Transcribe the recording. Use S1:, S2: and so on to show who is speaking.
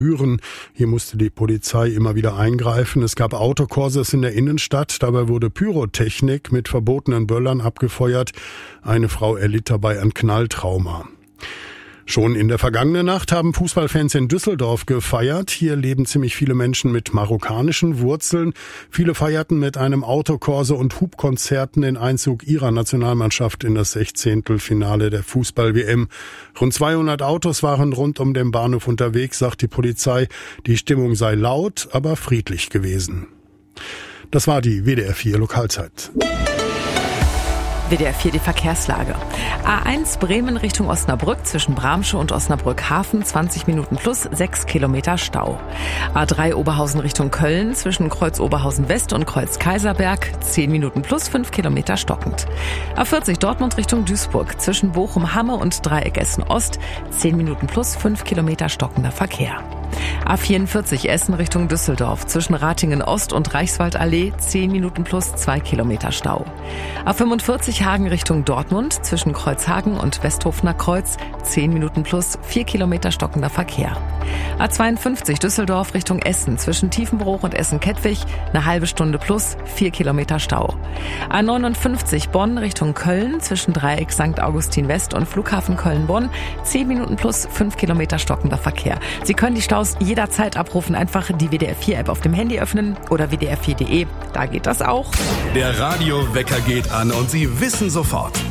S1: Hier musste die Polizei immer wieder eingreifen. Es gab Autokorsos in der Innenstadt. Dabei wurde Pyrotechnik mit verbotenen Böllern abgefeuert. Eine Frau erlitt dabei ein Knalltrauma. Schon in der vergangenen Nacht haben Fußballfans in Düsseldorf gefeiert. Hier leben ziemlich viele Menschen mit marokkanischen Wurzeln. Viele feierten mit einem Autokorso und Hubkonzerten den Einzug ihrer Nationalmannschaft in das 16. Finale der Fußball-WM. Rund 200 Autos waren rund um den Bahnhof unterwegs, sagt die Polizei. Die Stimmung sei laut, aber friedlich gewesen. Das war die WDR 4 Lokalzeit.
S2: WDR 4 die Verkehrslage. A1 Bremen Richtung Osnabrück zwischen Bramsche und Osnabrück Hafen 20 Minuten plus 6 Kilometer Stau. A3 Oberhausen Richtung Köln zwischen Kreuz Oberhausen West und Kreuz Kaiserberg 10 Minuten plus 5 Kilometer stockend. A40 Dortmund Richtung Duisburg zwischen Bochum Hamme und Dreieck Essen Ost 10 Minuten plus 5 Kilometer stockender Verkehr. A44 Essen Richtung Düsseldorf zwischen Ratingen Ost und Reichswaldallee 10 Minuten plus 2 Kilometer Stau. A45 Hagen Richtung Dortmund zwischen Kreuzhagen und Westhofener Kreuz 10 Minuten plus 4 Kilometer stockender Verkehr. A52 Düsseldorf Richtung Essen zwischen Tiefenbruch und Essen-Kettwig eine halbe Stunde plus 4 Kilometer Stau. A59 Bonn Richtung Köln zwischen Dreieck St. Augustin West und Flughafen Köln-Bonn 10 Minuten plus 5 Kilometer stockender Verkehr. Sie können die Staus jederzeit abrufen, einfach die WDR 4 App auf dem Handy öffnen oder wdr4.de, da geht das auch.
S3: Der Radiowecker geht an und Sie wissen sofort,